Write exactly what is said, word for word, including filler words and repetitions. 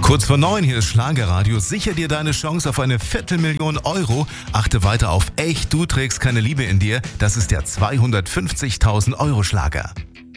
Kurz vor neun, hier ist Schlagerradio. Sicher dir deine Chance auf eine Viertelmillion Euro. Achte weiter auf Echt, du trägst keine Liebe in dir. Das ist der zweihundertfünfzigtausend Euro Schlager.